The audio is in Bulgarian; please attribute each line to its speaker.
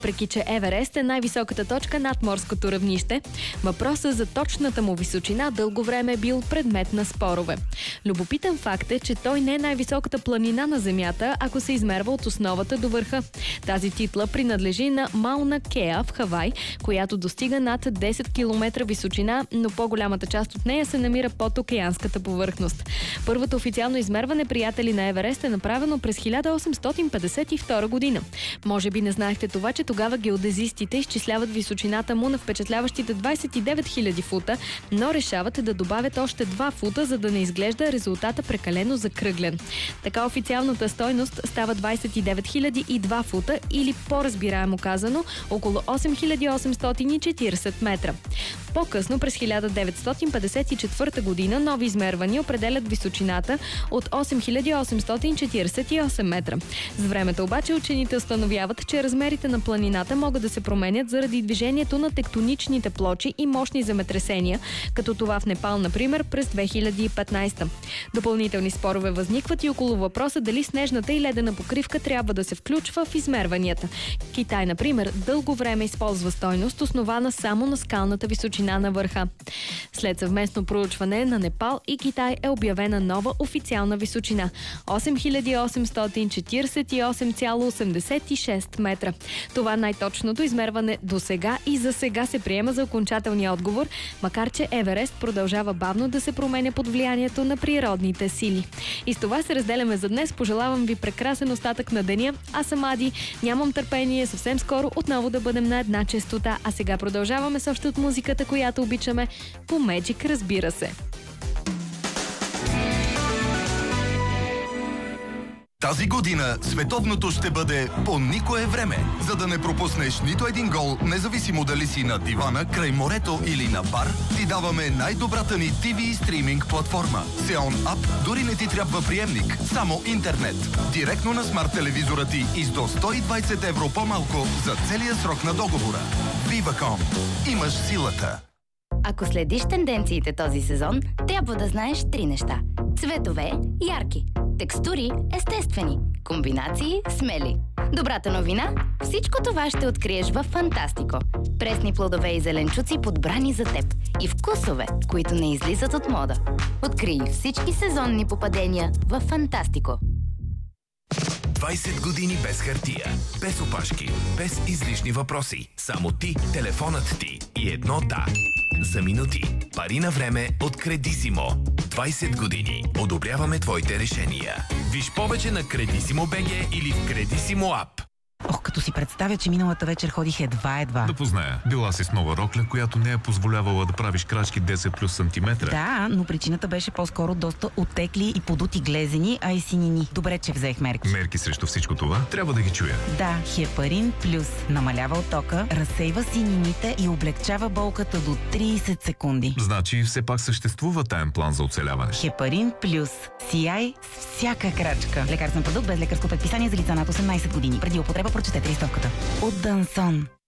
Speaker 1: Въпреки че Еверест е най-високата точка над морското равнище, въпросът за точната му височина дълго време е бил предмет на спорове. Любопитен факт е, че той не е най-високата планина на Земята, ако се измерва от основата до върха. Тази титла принадлежи на Мауна Кеа в Хавай, която достига над 10 км височина, но по-голямата част от нея се намира под океанската повърхност. Първото официално измерване, приятели на Еверест, е направено през 1852 година. Може би не знаехте това, че тогава геодезистите изчисляват височината му на впечатляващите 29 000 фута, но решават да добавят още 2 фута, за да не изглежда резултата прекалено закръглен. Така официалната стойност става 29 002 фута или, по-разбираемо казано, около 8840 метра. По-късно, през 1954 година, нови измервания определят височината от 8848 метра. С времето обаче учените установяват, че размерите на планината могат да се променят заради движението на тектоничните плочи и мощни земетресения, като това в Непал, например, през 2015. Допълнителни спорове възникват и около въпроса дали снежната и ледена покривка трябва да се включва в измерванията. Китай, например, дълго време използва стойност, основана само на скалната височина на върха. След съвместно проучване на Непал и Китай е обявена нова официална височина – 8848,86 метра. Това най-точното измерване до сега и за сега се приема за окончателния отговор, макар че Еверест продължава бавно да се променя под влиянието на природните сили. И с това се разделяме за днес. Пожелавам ви прекрасен остатък на деня. Аз съм Ади. Нямам търпение съвсем скоро отново да бъдем на една честота. А сега продължаваме с още от музиката, която обичаме, по Magic, разбира се.
Speaker 2: Тази година световното ще бъде по никое време. За да не пропуснеш нито един гол, независимо дали си на дивана, край морето или на бар, ти даваме най-добрата ни TV и стриминг платформа. Xeon App дори не ти трябва приемник, само интернет. Директно на смарт телевизора ти и с до 120 евро по-малко за целия срок на договора. Viva.com. Имаш силата.
Speaker 3: Ако следиш тенденциите този сезон, трябва да знаеш 3 неща. Цветове – ярки. Текстури – естествени. Комбинации – смели. Добрата новина – всичко това ще откриеш във Фантастико. Пресни плодове и зеленчуци, подбрани за теб. И вкусове, които не излизат от мода. Открий всички сезонни попадения във Фантастико.
Speaker 4: 20 години без хартия, без опашки, без излишни въпроси. Само ти, телефонът ти и едно да. За минути. Пари на време от Кредисимо. 20 години. Одобряваме твоите решения. Виж повече на Кредисимо БГ или в Кредисимо ап.
Speaker 5: Ох, като си представя, че миналата вечер ходих едва.
Speaker 6: Да позная. Била си с нова рокля, която не е позволявала да правиш крачки 10 плюс сантиметра.
Speaker 5: Да, но причината беше по-скоро доста оттекли и подути глезени, а и синини. Добре, че взех мерки.
Speaker 6: Мерки срещу всичко това? Трябва да ги чуя.
Speaker 5: Да, Хепарин Плюс намалява оттока, разсейва синините и облегчава болката до 30 секунди.
Speaker 6: Значи все пак съществува таен план за оцеляване.
Speaker 5: Хепарин Плюс. Сияй с всяка крачка. Лекарствен продукт без лекарско предписание за лица над 18 години. Преди употреба прочетете листовката. От Дансон.